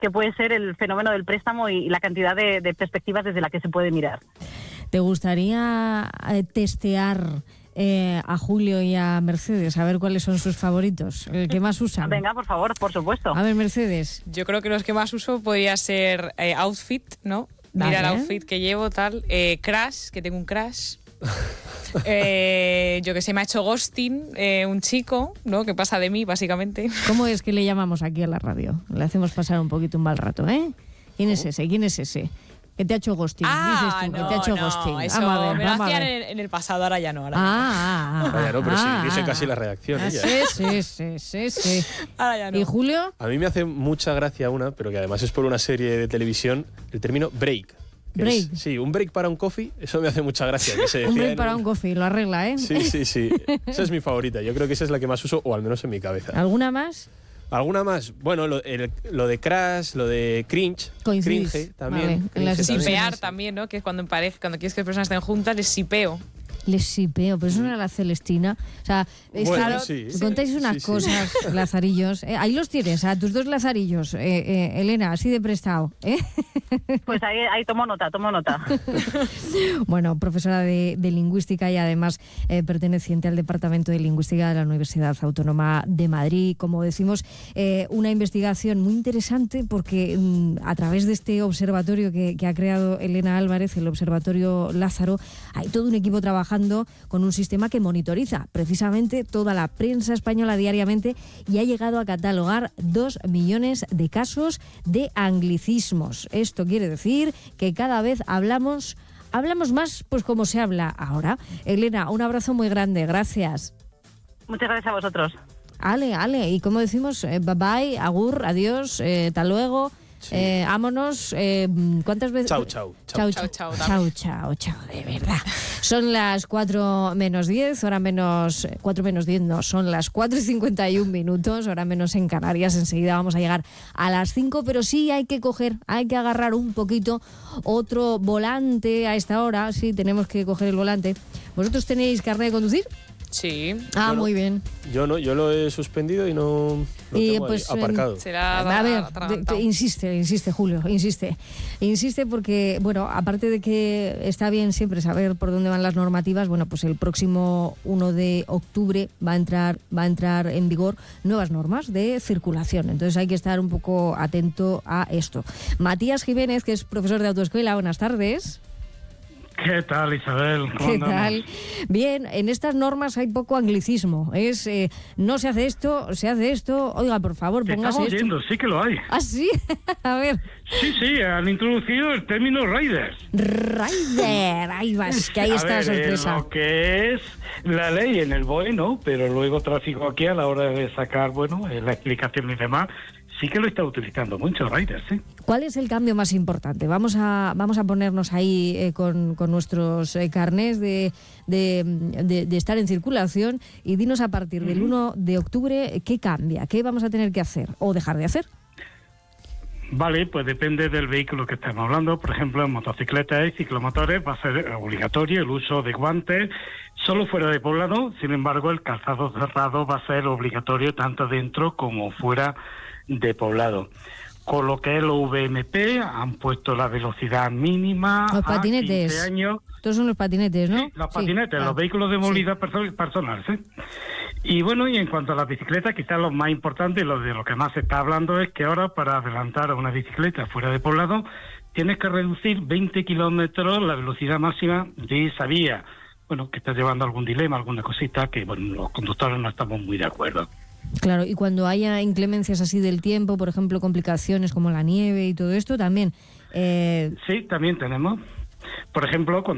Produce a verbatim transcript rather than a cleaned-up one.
que puede ser el fenómeno del préstamo y la cantidad de, de perspectivas desde la que se puede mirar. ¿Te gustaría eh, testear eh, a Julio y a Mercedes, a ver cuáles son sus favoritos, el que más usan? Venga, por favor, por supuesto. A ver, Mercedes. Yo creo que los que más uso podría ser eh, Outfit, ¿no? Vale. Mira el outfit que llevo, tal. Eh, Crash, que tengo un Crash. eh, yo que sé, me ha hecho ghosting eh, un chico, ¿no? Que pasa de mí, básicamente. ¿Cómo es que le llamamos aquí a la radio? Le hacemos pasar un poquito un mal rato, ¿eh? ¿Quién es ese? ¿Quién es ese? Que te ha hecho ghosting. Ah, Dices tú, no, que te ha hecho no, ghosting. eso Vamos a ver, me lo vamos a hacían ver. en, en el pasado, ahora ya no. Ahora Ah, ah, ah, Vaya, no, pero sí, ah, dice ah. casi la reacción Ah, ella. sí, sí, sí, sí, sí. Ahora ya no. ¿Y Julio? A mí me hace mucha gracia una, pero que además es por una serie de televisión, el término break. que Break. es- sí, un break para un coffee, eso me hace mucha gracia. Que se Un decía break en para un coffee, lo arregla, ¿eh? Sí, sí, sí. Esa es mi favorita. Yo creo que esa es la que más uso, o al menos en mi cabeza. ¿Alguna más? ¿Alguna más? Bueno, lo, el- lo de crash, lo de cringe. Coincidís. Cringe también. Vale, en cringe las también. Sipear también, ¿no? Que es cuando en pareja, cuando quieres que las personas estén juntas, les sipeo. Les sipeo, pero eso no era la Celestina. O sea, es Bueno, que sí. me contáis unas Sí, sí. cosas, Lazarillos. Eh, ahí los tienes, a tus dos Lazarillos, eh, eh, Elena, así de prestado. ¿eh? Pues ahí, ahí tomo nota, tomo nota. Bueno, profesora de, de lingüística y además eh, perteneciente al Departamento de Lingüística de la Universidad Autónoma de Madrid. Como decimos, eh, una investigación muy interesante porque mm, a través de este observatorio que, que ha creado Elena Álvarez, el Observatorio Lázaro, hay todo un equipo trabajando con un sistema que monitoriza precisamente toda la prensa española diariamente y ha llegado a catalogar dos millones de casos de anglicismos. Esto quiere decir que cada vez hablamos Hablamos más, pues como se habla ahora. Elena, un abrazo muy grande, gracias. Muchas gracias a vosotros. Ale, ale, y como decimos, eh, bye bye, agur, adiós, eh, hasta luego, Sí. eh, vámonos. Eh, ¿Cuántas veces? Chau, chau, Chau, chau. chau, Chau, chau, chau, chau, de verdad. Son las cuatro menos diez, hora menos, cuatro menos diez, no, son las cuatro y cincuenta y un minutos, hora menos en Canarias. Enseguida vamos a llegar a las cinco, pero sí hay que coger, hay que agarrar un poquito otro volante a esta hora. Sí, tenemos que coger el volante. ¿Vosotros tenéis carnet de conducir? Sí. Ah, Yo no. muy bien. Yo no, yo lo he suspendido y no lo Y, tengo ahí pues, aparcado. Será A ver, atragantado. de- de- insiste, insiste, Julio, insiste. Insiste porque, bueno, aparte de que está bien siempre saber por dónde van las normativas, bueno, pues el próximo uno de octubre va a entrar, va a entrar en vigor nuevas normas de circulación. Entonces hay que estar un poco atento a esto. Matías Jiménez, que es profesor de autoescuela, buenas tardes. ¿Qué tal, Isabel? ¿Cómo ¿Qué andamos? tal? Bien, en estas normas hay poco anglicismo. Es, eh, no se hace esto, se hace esto. Oiga, por favor, Que póngase estamos esto. oyendo, sí que lo hay. ¿Ah, sí? A ver. Sí, sí, han introducido el término riders. Rider, ahí vas, que ahí A está la ver, eh, sorpresa. lo que es la ley en el B O E, ¿no? Pero luego tráfico aquí a la hora de sacar, bueno, eh, la explicación y demás, sí que lo está utilizando mucho riders, ¿sí? ¿Cuál es el cambio más importante? Vamos a vamos a ponernos ahí eh, con, con nuestros eh, carnés de, de, de- de estar en circulación y dinos a partir del uno de octubre qué cambia, qué vamos a tener que hacer o dejar de hacer. Vale, pues depende del vehículo que estemos hablando. Por ejemplo, en motocicletas y ciclomotores va a ser obligatorio el uso de guantes solo fuera de poblado. Sin embargo, el calzado cerrado va a ser obligatorio tanto dentro como fuera de poblado. Con lo que es los V M P han puesto la velocidad mínima Los a patinetes. quince años. Todos son los patinetes, ¿no? Sí, los Sí, patinetes, claro. los vehículos de movilidad perso- personal, ¿sí? Y bueno, y en cuanto a las bicicletas, quizás lo más importante y lo de lo que más se está hablando es que ahora para adelantar a una bicicleta fuera de poblado tienes que reducir veinte kilómetros la velocidad máxima de esa vía. Bueno, que está llevando algún dilema, alguna cosita que, bueno, los conductores no estamos muy de acuerdo. Claro, y cuando haya inclemencias así del tiempo, por ejemplo, complicaciones como la nieve y todo esto, también... Eh, Sí, también tenemos. Por ejemplo, cuando